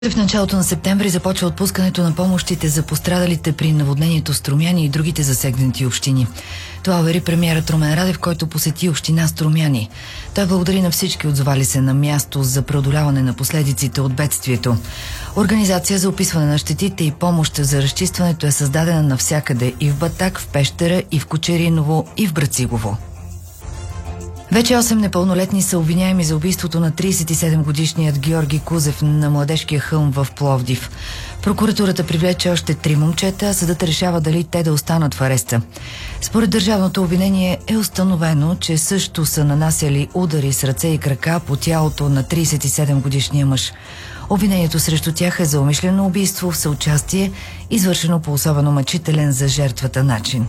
В началото на септември започва отпускането на помощите за пострадалите при наводнението в Струмяни и другите засегнати общини. Това увери премиерът Румен Радев, който посети община Струмяни. Той благодари на всички отзовали се на място за преодоляване на последиците от бедствието. Организация за описване на щетите и помощ за разчистването е създадена навсякъде – и в Батак, в Пещера, и в Кочериново, и в Брацигово. Вече 8 непълнолетни са обвиняеми за убийството на 37-годишният Георги Кузев на Младежкия хълм в Пловдив. Прокуратурата привлече още 3 момчета, а съдът решава дали те да останат в ареста. Според държавното обвинение е установено, че също са нанасяли удари с ръце и крака по тялото на 37-годишния мъж. Обвинението срещу тях е за умишлено убийство в съучастие, извършено по особено мъчителен за жертвата начин.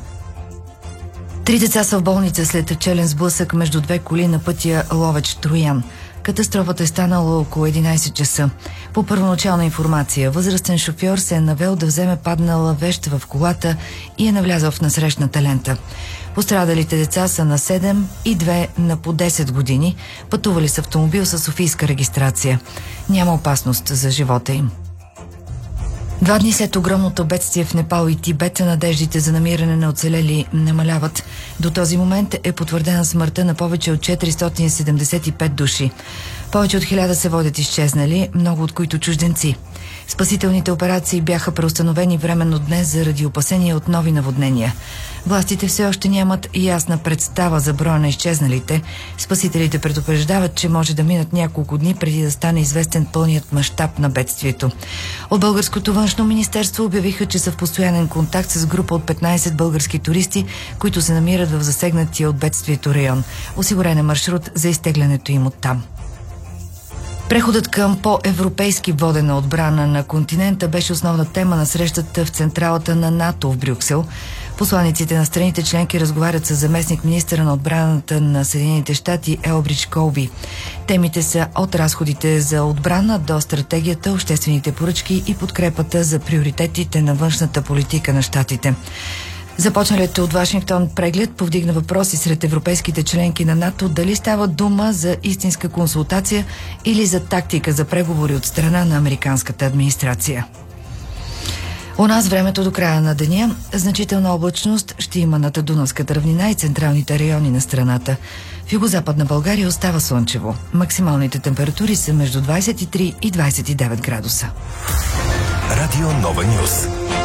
3 деца са в болница след челен сблъсък между 2 коли на пътя Ловеч-Троян. Катастрофата е станала около 11 часа. По първоначална информация, възрастен шофьор се е навел да вземе паднала вещ в колата и е навлязъл в насрещната лента. Пострадалите деца са на 7 и 2 на по 10 години. Пътували с автомобил със софийска регистрация. Няма опасност за живота им. 2 дни след огромното бедствие в Непал и Тибет, надеждите за намиране на оцелели намаляват. До този момент е потвърдена смъртта на повече от 475 души. Повече от 1000 се водят изчезнали, много от които чужденци. Спасителните операции бяха преустановени временно днес заради опасения от нови наводнения. Властите все още нямат ясна представа за броя на изчезналите. Спасителите предупреждават, че може да минат няколко дни преди да стане известен пълният мащаб на бедствието. От Българското външно министерство обявиха, че са в постоянен контакт с група от 15 български туристи, които се намират в засегнатия от бедствието район. Осигурен е маршрут за изтеглянето им оттам. Преходът към по-европейски водена отбрана на континента беше основна тема на срещата в централата на НАТО в Брюксел. Посланиците на страните членки разговарят с заместник-министъра на отбраната на Съединените щати Елбридж Колби. Темите са от разходите за отбрана до стратегията, обществените поръчки и подкрепата за приоритетите на външната политика на щатите. Започналият от Вашингтон преглед повдигна въпроси сред европейските членки на НАТО дали става дума за истинска консултация или за тактика за преговори от страна на американската администрация. У нас времето до края на деня значителна облачност ще има над Дунавската равнина и централните райони на страната. В югозападна България остава слънчево. Максималните температури са между 23 и 29 градуса. Радио Нова Нюс.